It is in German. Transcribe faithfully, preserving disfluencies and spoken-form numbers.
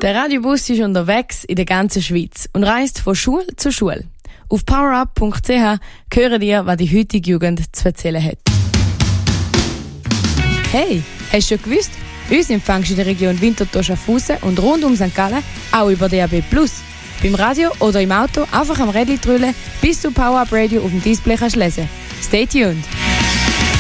Der Radiobus ist unterwegs in der ganzen Schweiz und reist von Schule zu Schule. Auf powerup punkt c h hören ihr, was die heutige Jugend zu erzählen hat. Hey, hast du schon gewusst? Uns empfängst du in der Region Winterthur-Schaffhausen und rund um Sankt Gallen auch über D A B plus. Beim Radio oder im Auto einfach am Rädchen drüllen, bis du Power Up Radio auf dem Display kannst lesen. Stay tuned!